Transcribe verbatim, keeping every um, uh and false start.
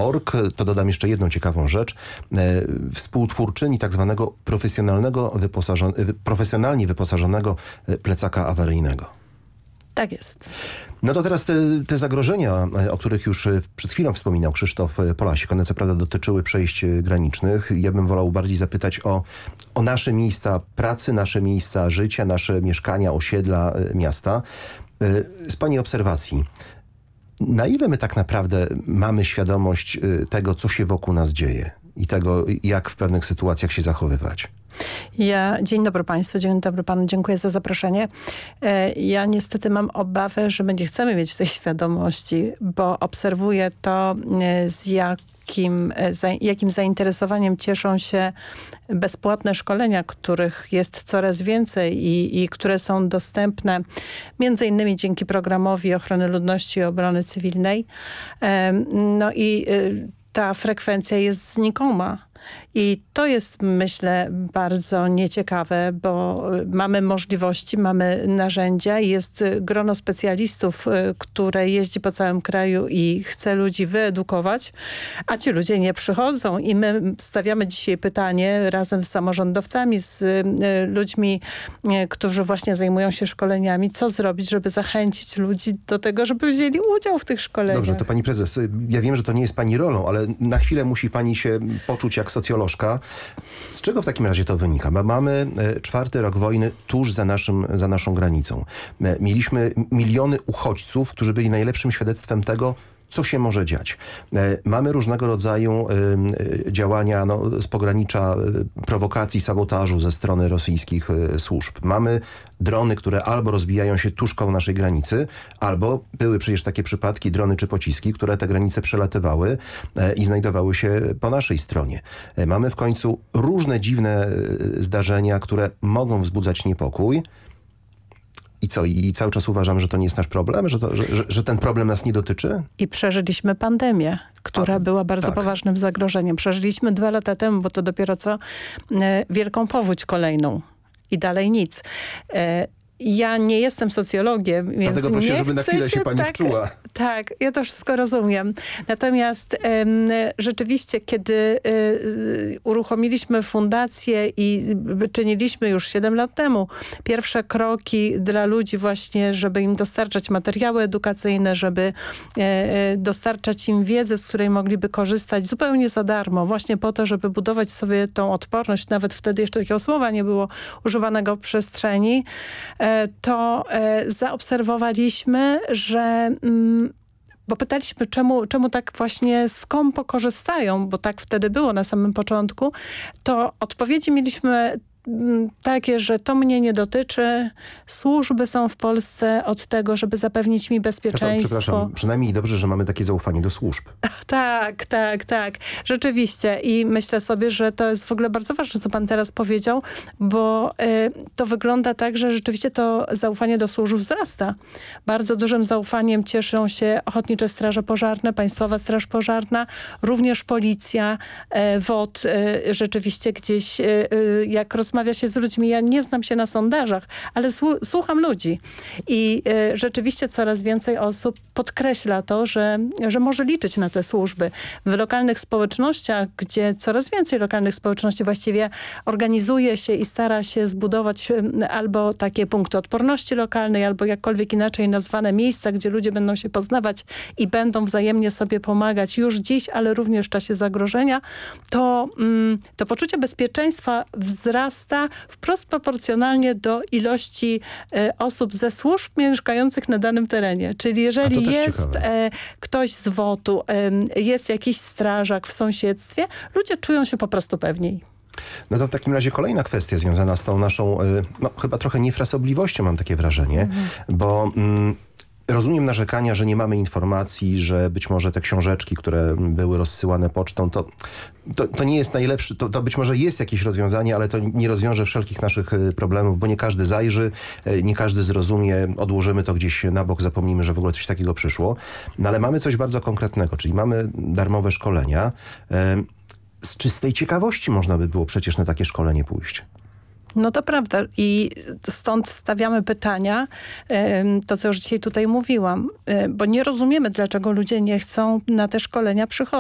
org. To dodam jeszcze jedną ciekawą rzecz. Współtwórczyni tak zwanego profesjonalnego wyposażon profesjonalnie wyposażonego plecaka awaryjnego. Tak jest. No to teraz te, te zagrożenia, o których już przed chwilą wspominał Krzysztof Polasik, one co prawda dotyczyły przejść granicznych. Ja bym wolał bardziej zapytać o, o nasze miejsca pracy, nasze miejsca życia, nasze mieszkania, osiedla, miasta. Z pani obserwacji, na ile my tak naprawdę mamy świadomość tego, co się wokół nas dzieje i tego, jak w pewnych sytuacjach się zachowywać? Ja, dzień dobry Państwu, dzień dobry Panu, dziękuję za zaproszenie. Ja niestety mam obawę, że my nie chcemy mieć tej świadomości, bo obserwuję to, z jakim, jakim zainteresowaniem cieszą się bezpłatne szkolenia, których jest coraz więcej i, i które są dostępne między innymi dzięki programowi ochrony ludności i obrony cywilnej. No i ta frekwencja jest znikoma. I to jest, myślę, bardzo nieciekawe, bo mamy możliwości, mamy narzędzia i jest grono specjalistów, które jeździ po całym kraju i chce ludzi wyedukować, a ci ludzie nie przychodzą. I my stawiamy dzisiaj pytanie razem z samorządowcami, z ludźmi, którzy właśnie zajmują się szkoleniami, co zrobić, żeby zachęcić ludzi do tego, żeby wzięli udział w tych szkoleniach. Dobrze, to pani prezes, ja wiem, że to nie jest pani rolą, ale na chwilę musi pani się poczuć jak socjolożka. Z czego w takim razie to wynika? Bo mamy czwarty rok wojny tuż za, naszym, za naszą granicą. Mieliśmy miliony uchodźców, którzy byli najlepszym świadectwem tego, co się może dziać. Mamy różnego rodzaju y, działania no, z pogranicza y, prowokacji, sabotażu ze strony rosyjskich y, służb. Mamy drony, które albo rozbijają się tuż koło naszej granicy, albo były przecież takie przypadki, drony czy pociski, które te granice przelatywały y, i znajdowały się po naszej stronie. Y, mamy w końcu różne dziwne y, zdarzenia, które mogą wzbudzać niepokój. I co? I cały czas uważamy, że to nie jest nasz problem? Że, to, że, że, że ten problem nas nie dotyczy? I przeżyliśmy pandemię, która A, była bardzo tak. poważnym zagrożeniem. Przeżyliśmy dwa lata temu, bo to dopiero co, e, wielką powódź kolejną. I dalej nic. E, Ja nie jestem socjologiem, więc Dlatego prosiłem, nie żeby na chwilę się, się pani tak, wczuła. Tak, ja to wszystko rozumiem. Natomiast um, rzeczywiście, kiedy um, uruchomiliśmy fundację i czyniliśmy już siedem lat temu pierwsze kroki dla ludzi właśnie, żeby im dostarczać materiały edukacyjne, żeby e, dostarczać im wiedzę, z której mogliby korzystać zupełnie za darmo, właśnie po to, żeby budować sobie tą odporność. Nawet wtedy jeszcze takiego słowa nie było używanego w przestrzeni. E, to e, zaobserwowaliśmy, że mm, bo pytaliśmy, czemu, czemu tak właśnie skąpo korzystają, bo tak wtedy było na samym początku, to odpowiedzi mieliśmy takie, że to mnie nie dotyczy. Służby są w Polsce od tego, żeby zapewnić mi bezpieczeństwo. Ja to, przepraszam, przynajmniej dobrze, że mamy takie zaufanie do służb. Tak, tak, tak. Rzeczywiście. I myślę sobie, że to jest w ogóle bardzo ważne, co pan teraz powiedział, bo y, to wygląda tak, że rzeczywiście to zaufanie do służb wzrasta. Bardzo dużym zaufaniem cieszą się Ochotnicze Straże Pożarne, Państwowa Straż Pożarna, również Policja, y, W O D. Y, rzeczywiście gdzieś, y, y, jak roz rozmawia się z ludźmi. Ja nie znam się na sondażach, ale słucham ludzi. I y, rzeczywiście coraz więcej osób podkreśla to, że, że może liczyć na te służby. W lokalnych społecznościach, gdzie coraz więcej lokalnych społeczności właściwie organizuje się i stara się zbudować y, albo takie punkty odporności lokalnej, albo jakkolwiek inaczej nazwane miejsca, gdzie ludzie będą się poznawać i będą wzajemnie sobie pomagać już dziś, ale również w czasie zagrożenia, to, mm, to poczucie bezpieczeństwa wzrasta wprost proporcjonalnie do ilości e, osób ze służb mieszkających na danym terenie. Czyli jeżeli jest e, ktoś z W O T-u, e, jest jakiś strażak w sąsiedztwie, ludzie czują się po prostu pewniej. No to w takim razie kolejna kwestia związana z tą naszą, no chyba trochę niefrasobliwością, mam takie wrażenie, mhm. bo... Mm, rozumiem narzekania, że nie mamy informacji, że być może te książeczki, które były rozsyłane pocztą, to, to, to nie jest najlepszy, to, to być może jest jakieś rozwiązanie, ale to nie rozwiąże wszelkich naszych problemów, bo nie każdy zajrzy, nie każdy zrozumie, odłożymy to gdzieś na bok, zapomnimy, że w ogóle coś takiego przyszło. No ale mamy coś bardzo konkretnego, czyli mamy darmowe szkolenia. Z czystej ciekawości można by było przecież na takie szkolenie pójść. No to prawda i stąd stawiamy pytania, to co już dzisiaj tutaj mówiłam, bo nie rozumiemy, dlaczego ludzie nie chcą na te szkolenia przychodzić.